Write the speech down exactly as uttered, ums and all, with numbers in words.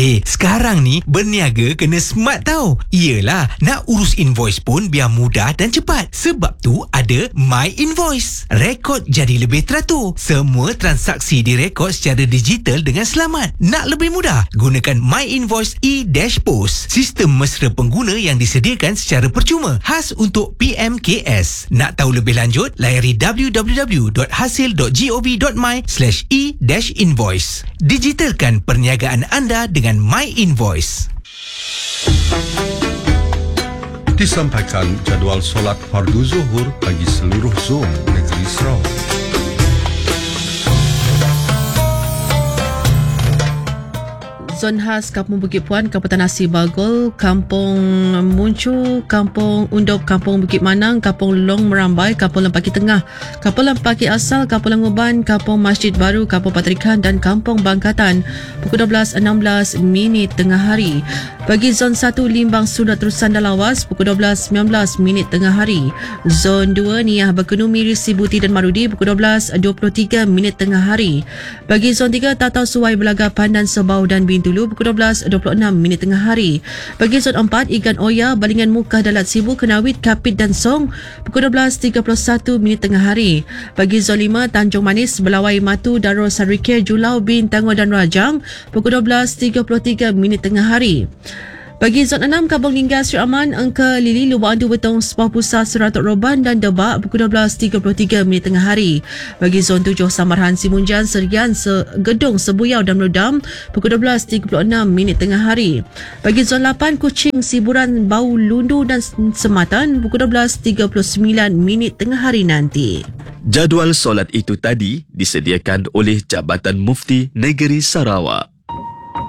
Eh, sekarang ni berniaga kena smart tau. Yelah, nak urus invoice pun biar mudah dan cepat. Sebab tu ada My Invoice. Rekod jadi lebih teratur. Semua transaksi direkod secara digital dengan selamat. Nak lebih mudah? Gunakan My Invoice e-Post. Sistem mesra pengguna yang disediakan secara percuma. Khas untuk P M K S. Nak tahu lebih lanjut? Layari w w w dot hasil dot gov dot my slash e-invoice. Digitalkan perniagaan anda dengan My Invoice. Disampaikan jadual solat fardu zuhur bagi seluruh zon negeri Sarawak. Zon khas Kampung Bukit Puan, Kampung Nasi Bagol, Kampung Muncu, Kampung Undop, Kampung Bukit Manang, Kampung Long Merambai, Kampung Lempaki Tengah, Kampung Lempaki Asal, Kampung Languban, Kampung Masjid Baru, Kampung Patrikan dan Kampung Bangkatan pukul dua belas enam belas minit tengah hari. Bagi Zon satu Limbang Sunat Terusan dan Lawas pukul dua belas sembilan belas minit tengah hari. Zon dua Niah Bakunu Miri Sibuti dan Marudi pukul dua belas dua puluh tiga minit tengah hari. Bagi Zon tiga Tatau Suai Belaga Pandan Sebau dan Bintulu pukul dua belas dua puluh enam minit tengah hari. Bagi Zon empat Igan Oya Balingan Mukah Dalat Sibu Kenawit Kapit dan Song pukul dua belas tiga puluh satu minit tengah hari. Bagi Zon lima Tanjung Manis Belawai Matu Darul Sarikir Julau Bin Tangor dan Rajang pukul dua belas tiga puluh tiga minit tengah hari. Bagi Zon enam Kampung Lingga Sri Aman Angka Lili Lubang Andu Betong Sepah Pusat Seratuk Roban dan Debak pukul dua belas tiga puluh tiga minit tengah hari. Bagi Zon tujuh Samarhan Simunjan Serian Se Gedung Sebuyau dan Meludam pukul dua belas tiga puluh enam minit tengah hari. Bagi Zon lapan Kuching Siburan Bau Lundu dan Sematan pukul dua belas tiga puluh sembilan minit tengah hari nanti. Jadual solat itu tadi disediakan oleh Jabatan Mufti Negeri Sarawak.